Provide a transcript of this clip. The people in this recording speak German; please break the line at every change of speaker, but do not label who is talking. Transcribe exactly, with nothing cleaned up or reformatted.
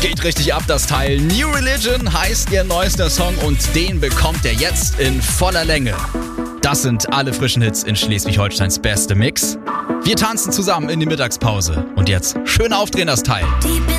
Geht richtig ab, das Teil. New Religion heißt ihr neuester Song und den bekommt er jetzt in voller Länge. Das sind alle frischen Hits in Schleswig-Holsteins beste Mix. Wir tanzen zusammen in die Mittagspause. Und jetzt schön aufdrehen das Teil.